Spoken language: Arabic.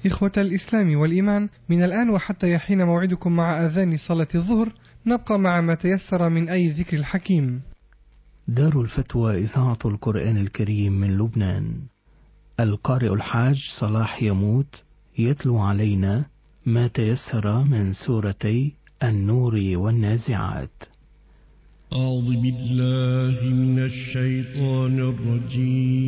إخوة الإسلام والإيمان، من الآن وحتى يحين موعدكم مع آذان صلاة الظهر نبقى مع ما تيسر من أي ذكر الحكيم. دار الفتوى إذاعة القرآن الكريم من لبنان. القارئ الحاج صلاح يموت يتلو علينا ما تيسر من سورتي النور والنازعات. أعوذ بالله من الشيطان الرجيم.